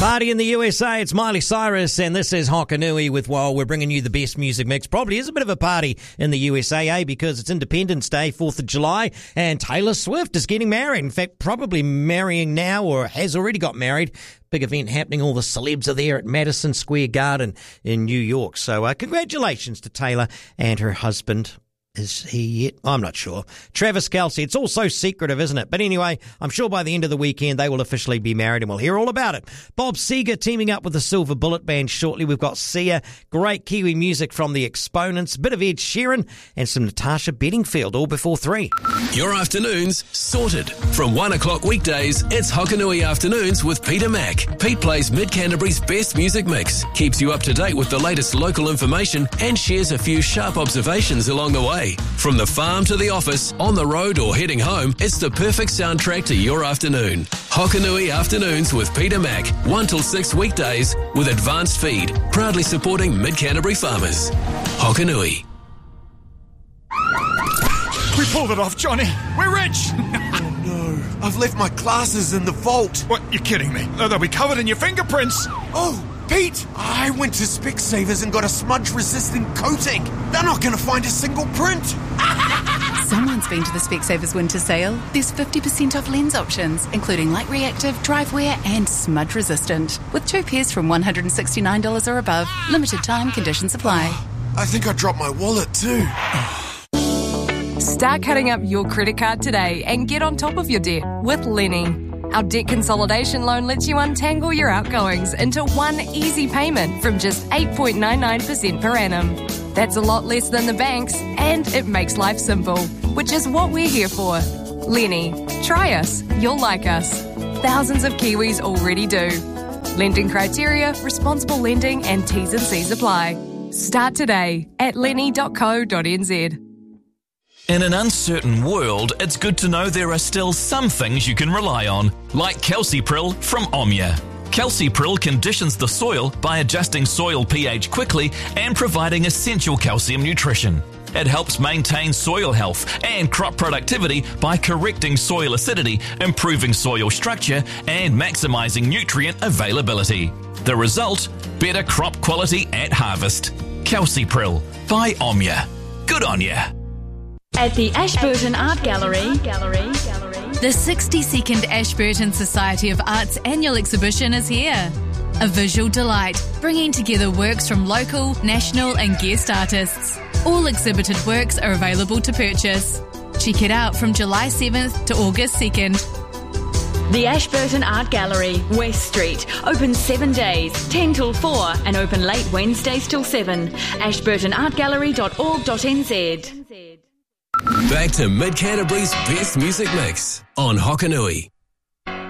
Party in the USA, it's Miley Cyrus, and this is Hokanui with While. We're bringing you the best music mix. Probably is a bit of a party in the USA, because it's Independence Day, 4th of July, and Taylor Swift is getting married. In fact, probably marrying now or has already got married. Big event happening. All the celebs are there at Madison Square Garden in New York. So congratulations to Taylor and her husband. Is he yet? I'm not sure. Travis Kelce. It's all so secretive, isn't it? But anyway, I'm sure by the end of the weekend they will officially be married, and we'll hear all about it. Bob Seger teaming up with the Silver Bullet Band shortly. We've got Sia, great Kiwi music from the Exponents, a bit of Ed Sheeran, and some Natasha Bedingfield, all before 3. Your afternoons sorted. From 1 o'clock weekdays, it's Hokanui Afternoons with Peter Mack. Pete plays Mid-Canterbury's best music mix, keeps you up to date with the latest local information, and shares a few sharp observations along the way. From the farm to the office, on the road or heading home, it's the perfect soundtrack to your afternoon. Hokanui Afternoons with Peter Mack, 1 till 6 weekdays with Advanced Feed, proudly supporting Mid-Canterbury farmers. Hokanui. We pulled it off, Johnny. We're rich. Oh, no. I've left my glasses in the vault. What, you're kidding me? They'll be covered in your fingerprints. Oh, Pete, I went to Specsavers and got a smudge-resistant coating. They're not going to find a single print. Someone's been to the Specsavers winter sale. There's 50% off lens options, including light reactive, drive wear and smudge resistant. With 2 pairs from $169 or above. Limited time, conditions apply. I think I dropped my wallet too. Start cutting up your credit card today and get on top of your debt with Lenny. Our debt consolidation loan lets you untangle your outgoings into one easy payment from just 8.99% per annum. That's a lot less than the banks, and it makes life simple, which is what we're here for. Lenny, try us. You'll like us. Thousands of Kiwis already do. Lending criteria, responsible lending, and T's and C's apply. Start today at lenny.co.nz. In an uncertain world, it's good to know there are still some things you can rely on, like Calcipril from Omnia. Calcipril conditions the soil by adjusting soil pH quickly and providing essential calcium nutrition. It helps maintain soil health and crop productivity by correcting soil acidity, improving soil structure, and maximising nutrient availability. The result? Better crop quality at harvest. Calcipril by Omnia. Good on ya. At the Ashburton Art Gallery, The 62nd Ashburton Society of Arts annual exhibition is here. A visual delight, bringing together works from local, national and guest artists. All exhibited works are available to purchase. Check it out from July 7th to August 2nd. The Ashburton Art Gallery, West Street, open 7 days, 10 till 4, and open late Wednesdays till 7. ashburtonartgallery.org.nz. Back to Mid-Canterbury's best music mix on Hokanui.